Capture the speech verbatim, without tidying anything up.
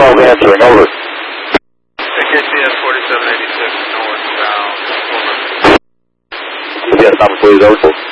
twelve answering, over. K C S forty-seven eighty-six northbound, over. Yes, number please, over.